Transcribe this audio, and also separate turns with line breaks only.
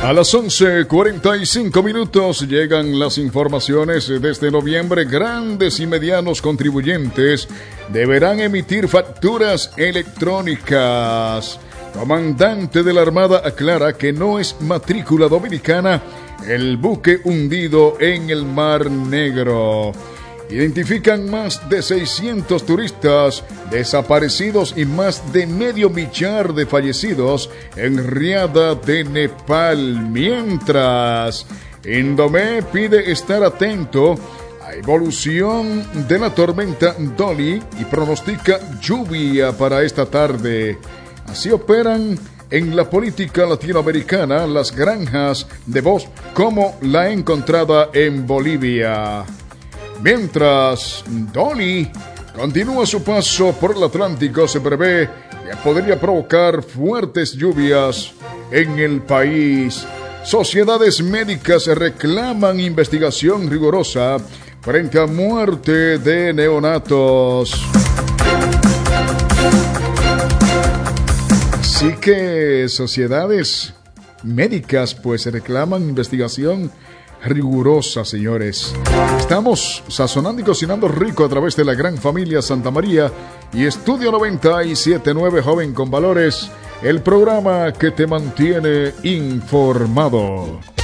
A las 11:45 minutos llegan las informaciones desde noviembre. Grandes y medianos contribuyentes deberán emitir facturas electrónicas. Comandante de la Armada aclara que no es matrícula dominicana el buque hundido en el Mar Negro. Identifican más de 600 turistas desaparecidos y más de medio millar de fallecidos en riada de Nepal. Mientras, Indomé pide estar atento a evolución de la tormenta Dolly y pronostica lluvia para esta tarde. Así operan en la política latinoamericana las granjas de voz como la encontrada en Bolivia. Mientras Dolly continúa su paso por el Atlántico, se prevé que podría provocar fuertes lluvias en el país. Sociedades médicas reclaman investigación rigurosa frente a muerte de neonatos. Así que sociedades médicas pues reclaman investigación rigurosa, señores. Estamos sazonando y cocinando rico a través de la gran familia Santa María y Estudio 97.9 Joven con Valores, el programa que te mantiene informado.